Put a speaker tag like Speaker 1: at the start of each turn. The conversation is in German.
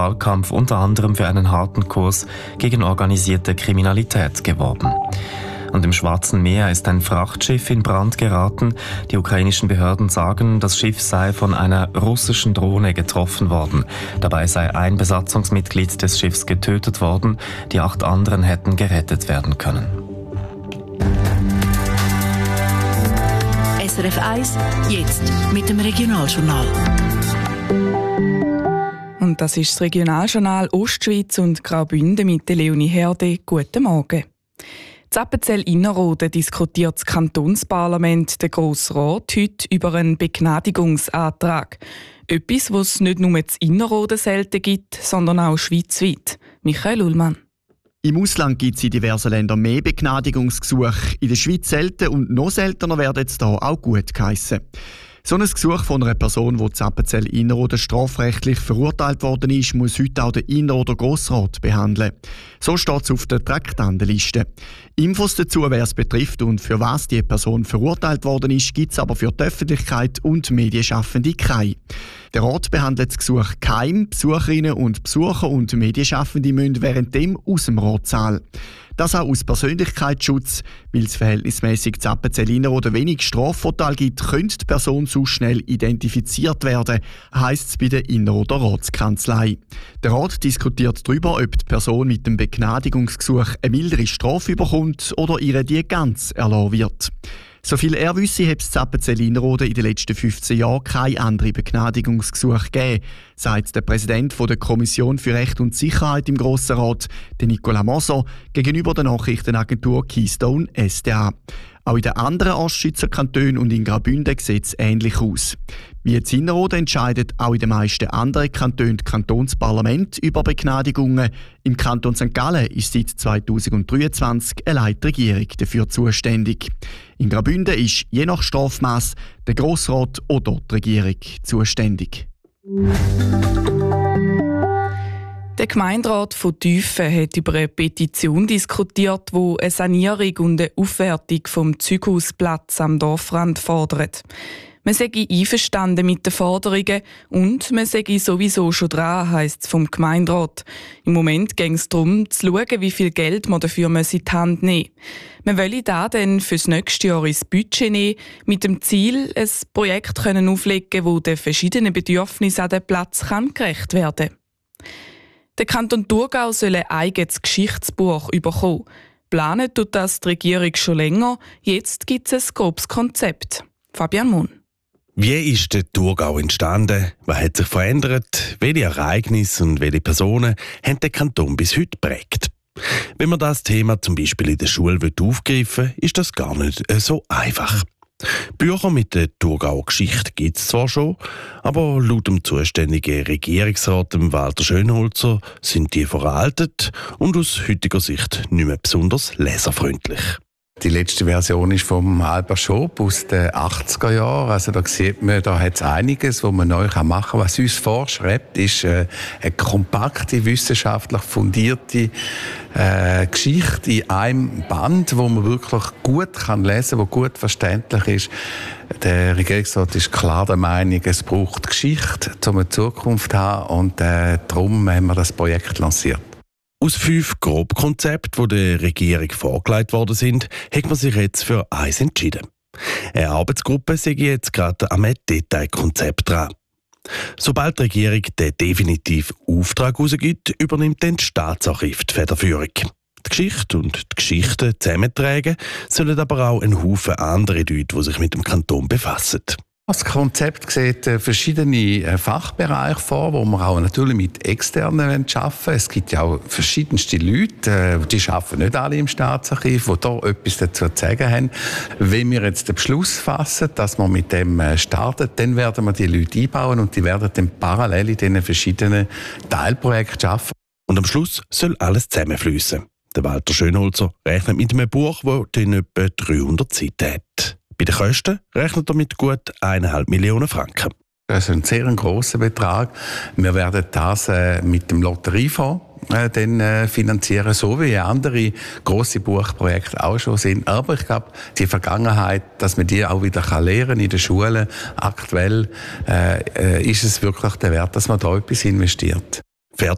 Speaker 1: Wahlkampf unter anderem für einen harten Kurs gegen organisierte Kriminalität geworben. Und im Schwarzen Meer ist ein Frachtschiff in Brand geraten. Die ukrainischen Behörden sagen, das Schiff sei von einer russischen Drohne getroffen worden. Dabei sei ein Besatzungsmitglied des Schiffs getötet worden. Die 8 anderen hätten gerettet werden können.
Speaker 2: SRF 1, jetzt mit dem Regionaljournal.
Speaker 3: Und das ist das Regionaljournal Ostschweiz und Graubünden mit Leonie Herde. Guten Morgen. In Appenzell-Innerrhoden diskutiert das Kantonsparlament, der Grosse Rat, heute über einen Begnadigungsantrag. Etwas, was es nicht nur in Innerrhoden selten gibt, sondern auch schweizweit. Michael Ullmann.
Speaker 4: Im Ausland gibt es in diversen Ländern mehr Begnadigungsgesuche. In der Schweiz selten und noch seltener werden jetzt hier auch gut geheissen. So ein Gesuch von einer Person, die in Appenzell-Innerrhoden strafrechtlich verurteilt worden ist, muss heute auch der Innerrhoder Grossrat behandeln. So steht es auf der Traktandenliste. Infos dazu, wer es betrifft und für was die Person verurteilt worden ist, gibt es aber für die Öffentlichkeit und Medienschaffende keine. Der Rat behandelt das Gesuch geheim. Besucherinnen und Besucher und Medienschaffende müssen währenddem aus dem Ratssaal. Das auch aus Persönlichkeitsschutz, weil es verhältnismäßig in Appenzell-Innerrhoden wenig Strafvorteile gibt, könnte die Person so schnell identifiziert werden, heisst es bei der Innerrhoder Ratskanzlei. Der Rat diskutiert darüber, ob die Person mit dem Begnadigungsgesuch eine mildere Strafe bekommt oder ihr die ganz erlassen wird. Soviel er wisse, hat es in Appenzell-Innerrhoden in den letzten 15 Jahren keine anderen Begnadigungsgesuche gegeben, sagt der Präsident der Kommission für Recht und Sicherheit im Grossen Rat, Nicolas Moser, gegenüber der Nachrichtenagentur Keystone SDA. Auch in den anderen Ostschweizer Kantonen und in Graubünden sieht es ähnlich aus. Wie in Innerrhoden entscheidet auch in den meisten anderen Kantonen das Kantonsparlament über Begnadigungen. Im Kanton St. Gallen ist seit 2023 eine Regierung dafür zuständig. In Graubünden ist je nach Strafmaß der Grossrat oder die Regierung zuständig.
Speaker 3: Der Gemeinderat von Tüfen hat über eine Petition diskutiert, die eine Sanierung und eine Aufwertung vom Zeughausplatz am Dorfrand fordert. Man sei einverstanden mit den Forderungen und man sei sowieso schon dran, heisst es vom Gemeinderat. Im Moment ging es darum, zu schauen, wie viel Geld man dafür in die Hand nehmen muss. Man wolle da dann fürs nächste Jahr ins Budget nehmen, mit dem Ziel, ein Projekt auflegen, das den verschiedenen Bedürfnissen an den Platz gerecht werden kann. Der Kanton Thurgau soll ein eigenes Geschichtsbuch bekommen. Planen tut das die Regierung schon länger. Jetzt gibt es ein grobes Konzept. Fabian Munn.
Speaker 5: Wie ist der Thurgau entstanden? Was hat sich verändert? Welche Ereignisse und welche Personen haben den Kanton bis heute geprägt? Wenn man das Thema zum Beispiel in der Schule aufgreifen will, ist das gar nicht so einfach. Bücher mit der Thurgauer Geschichte gibt es zwar schon, aber laut dem zuständigen Regierungsrat Walter Schönholzer sind die veraltet und aus heutiger Sicht nicht mehr besonders leserfreundlich.
Speaker 6: Die letzte Version ist vom Albert Schob aus den 80er Jahren. Also da sieht man, da hat es einiges, was man neu machen kann. Was uns vorschreibt, ist eine kompakte, wissenschaftlich fundierte Geschichte in einem Band, wo man wirklich gut kann lesen kann, wo gut verständlich ist. Der Regierungsrat ist klar der Meinung, es braucht Geschichte, um eine Zukunft zu haben, und darum haben wir das Projekt lanciert.
Speaker 5: Aus 5 Grobkonzepten, die der Regierung vorgelegt worden sind, hat man sich jetzt für eins entschieden. Eine Arbeitsgruppe sei jetzt gerade am Detailkonzept dran. Sobald die Regierung den definitiven Auftrag herausgibt, übernimmt dann das Staatsarchiv die Federführung. Die Geschichte und die Geschichten zusammentragen sollen aber auch ein Haufen andere Leute, die sich mit dem Kanton befassen.
Speaker 6: Das Konzept sieht verschiedene Fachbereiche vor, wo wir auch natürlich mit Externen arbeiten wollen. Es gibt ja auch verschiedenste Leute, die arbeiten nicht alle im Staatsarchiv, die da etwas dazu zu sagen haben. Wenn wir jetzt den Beschluss fassen, dass wir mit dem starten, dann werden wir die Leute einbauen und die werden dann parallel in diesen verschiedenen Teilprojekten arbeiten.
Speaker 5: Und am Schluss soll alles zusammenfließen. Der Walter Schönholzer rechnet mit einem Buch, das in etwa 300 Seiten hat. Bei den Kosten rechnet er mit gut 1,5 Millionen Franken.
Speaker 6: Das ist ein sehr grosser Betrag. Wir werden das mit dem Lotteriefonds finanzieren, so wie andere grosse Buchprojekte auch schon sind. Aber ich glaube, die Vergangenheit, dass man die auch wieder lernen kann in den Schulen, aktuell ist es wirklich der Wert, dass man da etwas investiert.